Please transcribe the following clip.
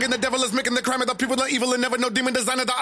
thinking the devil is making the crime of the people are evil and never know demon designer. The